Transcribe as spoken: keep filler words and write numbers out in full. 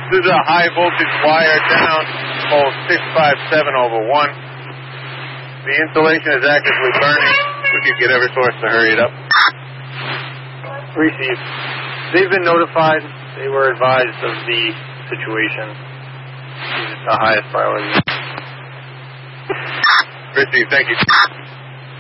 This is a high voltage wire down, pole six five seven over one. The insulation is actively burning. We could get Eversource to hurry it up. Received. They've been notified. They were advised of the situation. It's the highest priority. Received. Thank you.